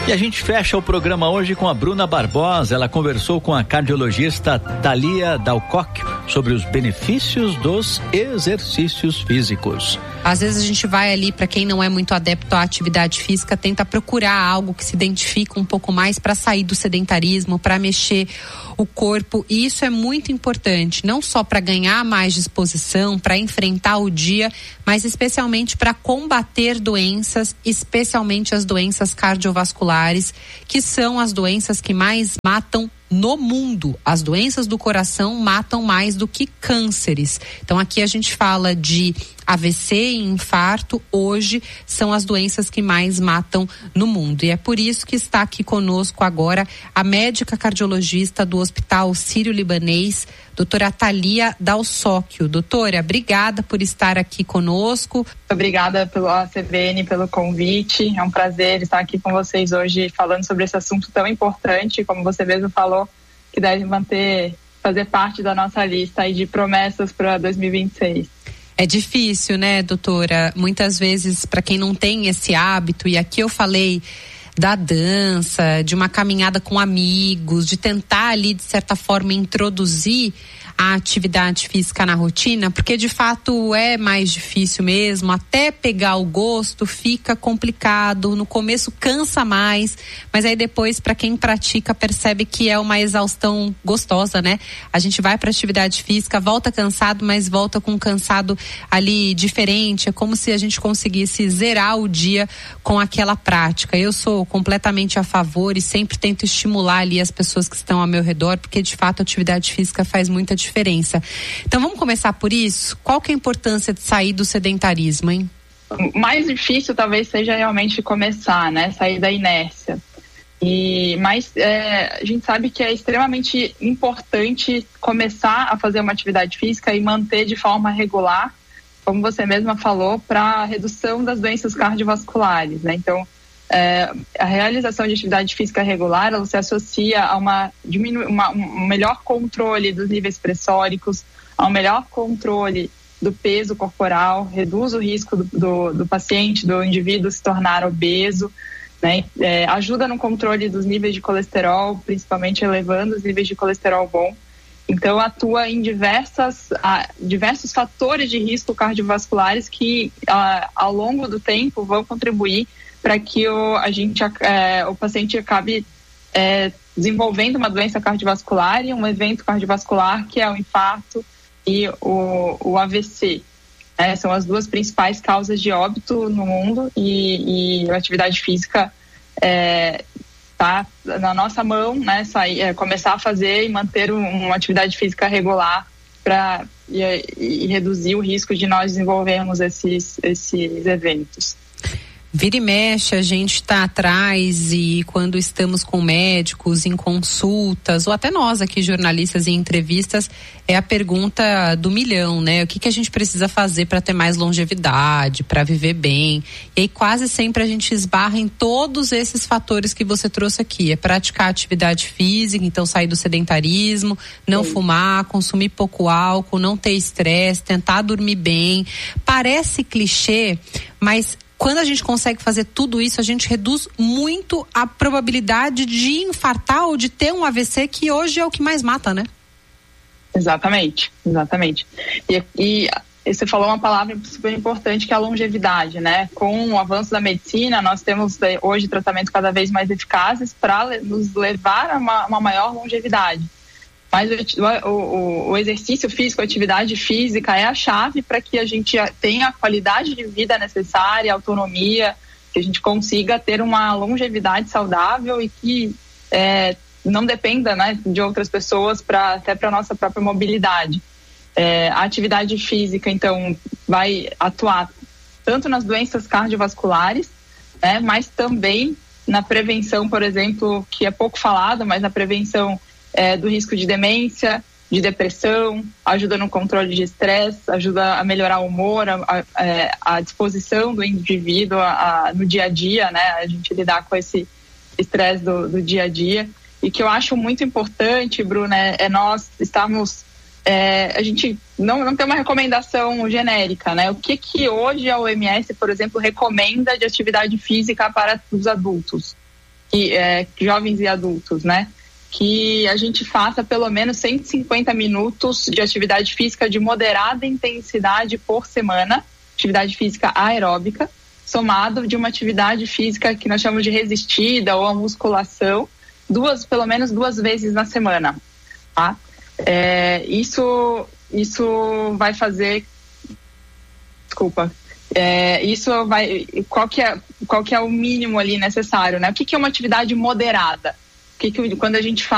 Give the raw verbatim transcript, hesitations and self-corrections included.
E a gente fecha o programa hoje com a Bruna Barbosa. Ela conversou com a cardiologista Thalia Dalcocchio sobre os benefícios dos exercícios físicos. Às vezes a gente vai ali, para quem não é muito adepto à atividade física, tenta procurar algo que se identifica um pouco mais para sair do sedentarismo, para mexer o corpo, e isso é muito importante, não só para ganhar mais disposição, para enfrentar o dia, mas especialmente para combater doenças, especialmente as doenças cardiovasculares, que são as doenças que mais matam no mundo. As doenças do coração matam mais do que cânceres. Então aqui a gente fala de A V C e infarto, hoje são as doenças que mais matam no mundo. E é por isso que está aqui conosco agora a médica cardiologista do Hospital Sírio-Libanês, doutora Thalia Dalcocchio. Doutora, obrigada por estar aqui conosco. Muito obrigada pela C B N, pelo convite. É um prazer estar aqui com vocês hoje falando sobre esse assunto tão importante, como você mesmo falou, que deve manter, fazer parte da nossa lista aí de promessas para dois mil e vinte e seis. É difícil, né, doutora? Muitas vezes, para quem não tem esse hábito, e aqui eu falei da dança, de uma caminhada com amigos, de tentar ali, de certa forma, introduzir a atividade física na rotina, porque de fato é mais difícil mesmo, até pegar o gosto fica complicado, no começo cansa mais, mas aí depois, para quem pratica, percebe que é uma exaustão gostosa, né? A gente vai para atividade física, volta cansado, mas volta com um cansado ali diferente, é como se a gente conseguisse zerar o dia com aquela prática. Eu sou completamente a favor e sempre tento estimular ali as pessoas que estão ao meu redor, porque de fato a atividade física faz muita diferença. diferença. Então vamos começar por isso? Qual que é a importância de sair do sedentarismo, hein? O mais difícil talvez seja realmente começar, né? Sair da inércia. E, mas é, a gente sabe que é extremamente importante começar a fazer uma atividade física e manter de forma regular, como você mesma falou, para a redução das doenças cardiovasculares, né? Então, É, a realização de atividade física regular, ela se associa a uma, diminu- uma, um melhor controle dos níveis pressóricos, a um melhor controle do peso corporal, reduz o risco do, do, do paciente, do indivíduo se tornar obeso, né? É, ajuda no controle dos níveis de colesterol, principalmente elevando os níveis de colesterol bom. Então atua em diversas, a, diversos fatores de risco cardiovasculares que a, ao longo do tempo vão contribuir para que o, a gente, é, o paciente acabe é, desenvolvendo uma doença cardiovascular e um evento cardiovascular, que é o infarto e o, o A V C. É, são as duas principais causas de óbito no mundo, e, e a atividade física está é, na nossa mão, né, sair, é, começar a fazer e manter um, uma atividade física regular para e, e reduzir o risco de nós desenvolvermos esses, esses eventos. Vira e mexe, a gente está atrás, e quando estamos com médicos em consultas, ou até nós aqui jornalistas em entrevistas, é a pergunta do milhão, né? O que, que a gente precisa fazer para ter mais longevidade, para viver bem? E aí quase sempre a gente esbarra em todos esses fatores que você trouxe aqui. É praticar atividade física, então sair do sedentarismo, não Sim. fumar, consumir pouco álcool, não ter estresse, tentar dormir bem. Parece clichê, mas quando a gente consegue fazer tudo isso, a gente reduz muito a probabilidade de infartar ou de ter um A V C, que hoje é o que mais mata, né? Exatamente, exatamente. E, e você falou uma palavra super importante, que é a longevidade, né? Com o avanço da medicina, nós temos hoje tratamentos cada vez mais eficazes para nos levar a uma, uma maior longevidade. Mas o, o, o exercício físico, a atividade física é a chave para que a gente tenha a qualidade de vida necessária, autonomia, que a gente consiga ter uma longevidade saudável e que é, não dependa, né, de outras pessoas, pra, até para a nossa própria mobilidade. É, a atividade física, então, vai atuar tanto nas doenças cardiovasculares, né, mas também na prevenção, por exemplo, que é pouco falado, mas na prevenção É, do risco de demência, de depressão, ajuda no controle de estresse, ajuda a melhorar o humor, a, a, a disposição do indivíduo a, a, no dia a dia, né? A gente lidar com esse estresse do, do dia a dia. E que eu acho muito importante, Bruna, é, é nós estarmos... É, a gente não, não tem uma recomendação genérica, né? O que que hoje a O M S, por exemplo, recomenda de atividade física para os adultos? e, é, jovens e adultos, né? Que a gente faça pelo menos cento e cinquenta minutos de atividade física de moderada intensidade por semana, atividade física aeróbica, somado de uma atividade física que nós chamamos de resistida ou a musculação, duas, pelo menos duas vezes na semana, tá? É, isso, isso vai fazer, desculpa, é, isso vai, qual que é, qual que é o mínimo ali necessário, né? O que que é uma atividade moderada? O que que, quando a gente fala